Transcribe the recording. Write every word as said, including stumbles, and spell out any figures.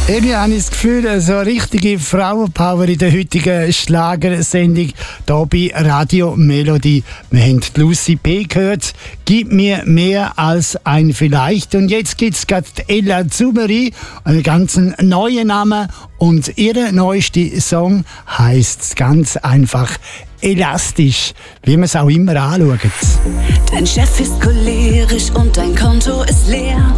Irgendwie habe ich das Gefühl, so eine richtige Frauenpower in der heutigen Schlagersendung hier bei Radio Melody. Wir haben die Lucy P. gehört. Gib mir mehr als ein Vielleicht. Und jetzt gibt es gerade Ella Zumeri, einen ganz neuen Namen. Und ihr neuester Song heisst ganz einfach Elastisch, wie man es auch immer anschaut. Dein Chef ist cholerisch und dein Konto ist leer.